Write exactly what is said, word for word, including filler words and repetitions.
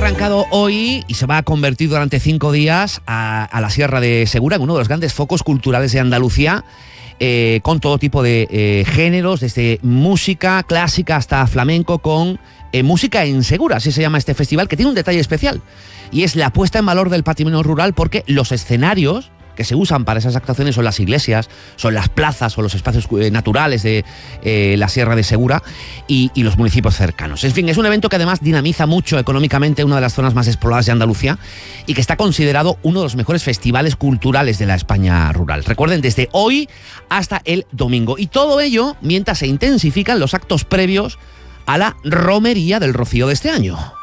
arrancado hoy y se va a convertir durante cinco días a, a la Sierra de Segura en uno de los grandes focos culturales de Andalucía, eh, con todo tipo de eh, géneros, desde música clásica hasta flamenco, con eh, música en Segura, así se llama este festival, que tiene un detalle especial, y es la puesta en valor del patrimonio rural, porque los escenarios que se usan para esas actuaciones son las iglesias, son las plazas o los espacios naturales de eh, la Sierra de Segura y, y los municipios cercanos. En fin, es un evento que además dinamiza mucho económicamente una de las zonas más exploradas de Andalucía y que está considerado uno de los mejores festivales culturales de la España rural. Recuerden, desde hoy hasta el domingo. Y todo ello mientras se intensifican los actos previos a la romería del Rocío de este año.